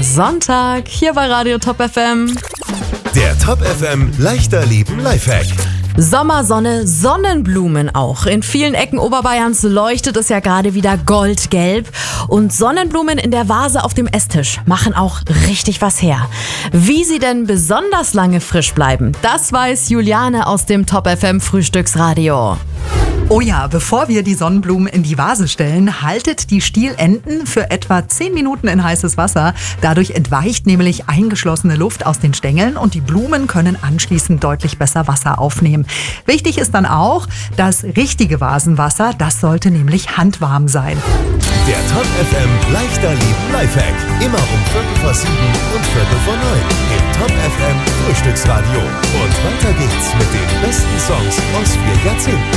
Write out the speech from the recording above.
Sonntag hier bei Radio Top FM. Der Top FM leichter Leben Lifehack. Sommersonne, Sonnenblumen auch. In vielen Ecken Oberbayerns leuchtet es ja gerade wieder goldgelb. Und Sonnenblumen in der Vase auf dem Esstisch machen auch richtig was her. Wie sie denn besonders lange frisch bleiben, das weiß Juliane aus dem Top FM Frühstücksradio. Oh ja, bevor wir die Sonnenblumen in die Vase stellen, haltet die Stielenden für etwa 10 Minuten in heißes Wasser. Dadurch entweicht nämlich eingeschlossene Luft aus den Stängeln und die Blumen können anschließend deutlich besser Wasser aufnehmen. Wichtig ist dann auch, das richtige Vasenwasser, das sollte nämlich handwarm sein. Der Top FM leichter Leben Lifehack. Immer um 7:15 und 9:15 im Top FM Frühstücksradio. Und weiter geht's mit den besten Songs aus 4 Jahrzehnten.